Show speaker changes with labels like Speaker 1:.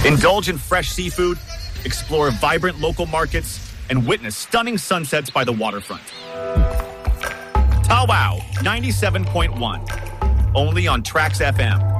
Speaker 1: Indulge in fresh seafood, explore vibrant local markets, and witness stunning sunsets by the waterfront. Tawow 97.1, only on Trax FM.